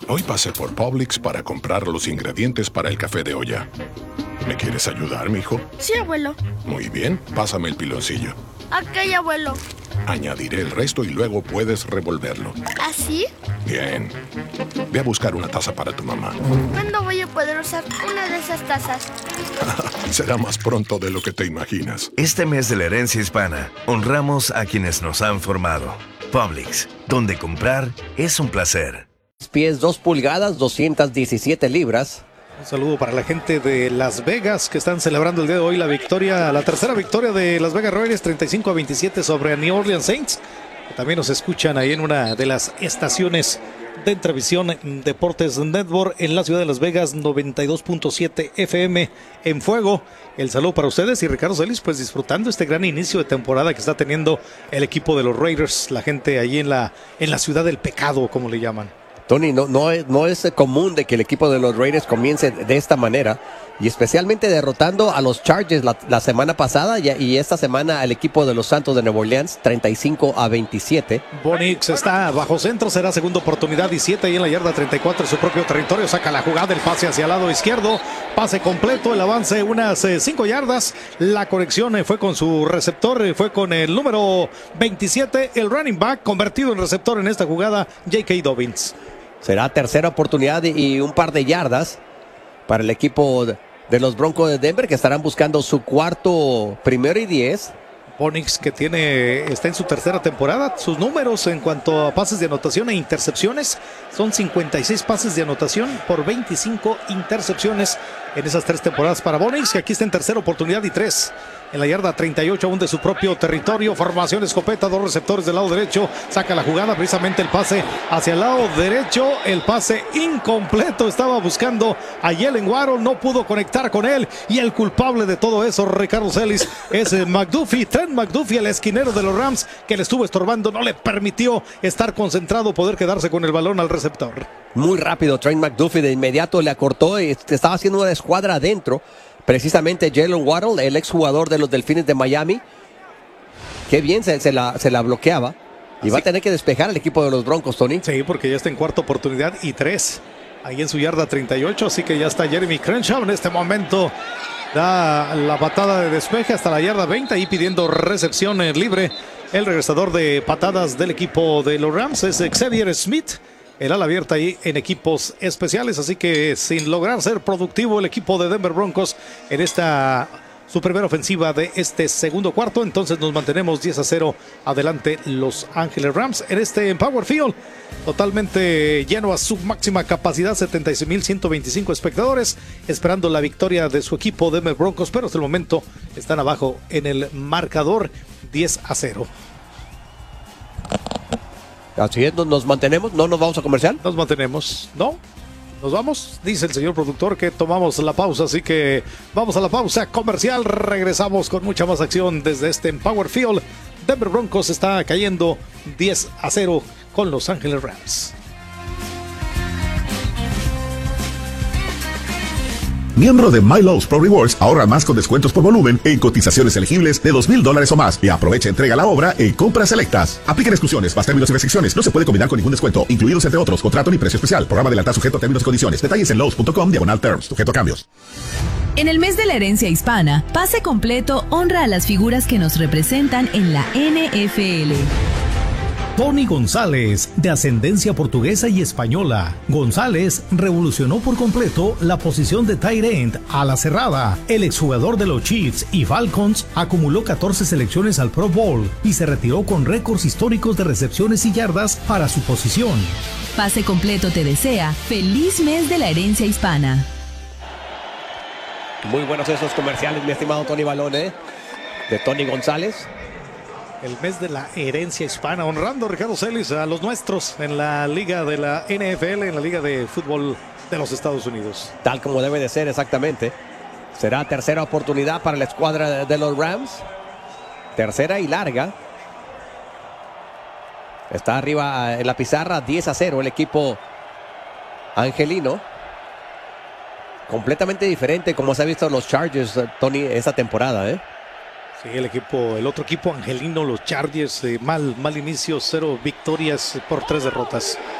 Hoy pasé por Publix para comprar los ingredientes para el café de olla. ¿Me quieres ayudar, mijo? Sí, abuelo. Muy bien, pásame el piloncillo. Ok, abuelo. Añadiré el resto y luego puedes revolverlo. ¿Así? Bien. Ve a buscar una taza para tu mamá. ¿Cuándo voy a poder usar una de esas tazas? Será más pronto de lo que te imaginas. Este mes de la herencia hispana, honramos a quienes nos han formado. Publix, donde comprar es un placer. Pies 2 pulgadas, 217 libras. Un saludo para la gente de Las Vegas que están celebrando el día de hoy la tercera victoria de Las Vegas Raiders, 35-27 sobre New Orleans Saints. También nos escuchan ahí en una de las estaciones de Entrevisión Deportes Network en la ciudad de Las Vegas, 92.7 FM en fuego. El saludo para ustedes y Ricardo Celis, pues disfrutando este gran inicio de temporada que está teniendo el equipo de los Raiders, la gente allí en la ciudad del pecado, como le llaman. Tony, no es común de que el equipo de los Raiders comience de esta manera, y especialmente derrotando a los Chargers la semana pasada y esta semana al equipo de los Santos de Nueva Orleans, 35-27. Bo Nix está bajo centro, será segunda oportunidad y 7 ahí en la yarda 34 de su propio territorio, saca la jugada, el pase hacia el lado izquierdo, pase completo, el avance unas 5 yardas, la conexión fue con su receptor, fue con el número 27, el running back convertido en receptor en esta jugada, J.K. Dobbins. Será tercera oportunidad y un par de yardas para el equipo de los Broncos de Denver, que estarán buscando su cuarto 1º y 10. Bo Nix, que está en su tercera temporada. Sus números en cuanto a pases de anotación e intercepciones son 56 pases de anotación por 25 intercepciones en esas 3 temporadas para Bo Nix, que aquí está en tercera oportunidad y 3. En la yarda 38 aún de su propio territorio, formación escopeta, 2 receptores del lado derecho, saca la jugada, precisamente el pase hacia el lado derecho, el pase incompleto, estaba buscando a Jalen Waddle, no pudo conectar con él, y el culpable de todo eso, Ricardo Celis, es Trent McDuffie, el esquinero de los Rams, que le estuvo estorbando, no le permitió estar concentrado, poder quedarse con el balón al receptor. Muy rápido, Trent McDuffie de inmediato le acortó, y estaba haciendo una escuadra adentro. Precisamente Jalen Waddle, el exjugador de los Delfines de Miami. Qué bien se la bloqueaba. Y va a tener que despejar al equipo de los Broncos, Tony. Sí, porque ya está en cuarta oportunidad y 3. Ahí en su yarda 38. Así que ya está Jeremy Crenshaw en este momento. Da la patada de despeje hasta la yarda 20. Ahí pidiendo recepción libre. El regresador de patadas del equipo de los Rams es Xavier Smith. El ala abierta ahí en equipos especiales, así que sin lograr ser productivo el equipo de Denver Broncos en esta su primera ofensiva de este segundo cuarto, entonces nos mantenemos 10-0 adelante Los Ángeles Rams en Power Field, totalmente lleno a su máxima capacidad, 76,125 espectadores, esperando la victoria de su equipo Denver Broncos, pero hasta el momento están abajo en el marcador 10-0. Así es, nos mantenemos, no nos vamos a comercial. Nos mantenemos, ¿no? Nos vamos, dice el señor productor que tomamos la pausa, así que vamos a la pausa comercial, regresamos con mucha más acción desde este Power Field. Denver Broncos está cayendo 10-0 con Los Ángeles Rams. Miembro de MyLowe's Pro Rewards, ahorra más con descuentos por volumen en cotizaciones elegibles de $2,000 o más y aprovecha entrega a la obra en compras selectas. Aplican exclusiones, más términos y restricciones. No se puede combinar con ningún descuento, incluidos entre otros, contrato ni precio especial. Programa adelantar sujeto a términos y condiciones. Detalles en lowes.com/terms, sujeto a cambios. En el mes de la herencia hispana, Pase Completo honra a las figuras que nos representan en la NFL. Tony González, de ascendencia portuguesa y española. González revolucionó por completo la posición de tight end a la cerrada. El exjugador de los Chiefs y Falcons acumuló 14 selecciones al Pro Bowl y se retiró con récords históricos de recepciones y yardas para su posición. Pase Completo te desea feliz mes de la herencia hispana. Muy buenos esos comerciales, mi estimado Tony Balón, de Tony González. El mes de la herencia hispana, honrando Ricardo Celis a los nuestros en la liga de la NFL, en la liga de fútbol de los Estados Unidos. Tal como debe de ser, exactamente. Será tercera oportunidad para la escuadra de los Rams. Tercera y larga. Está arriba en la pizarra, 10-0 el equipo angelino. Completamente diferente como se ha visto los Chargers, Tony, esta temporada, Sí, el otro equipo angelino, los Chargers, mal inicio, 0 victorias por 3 derrotas.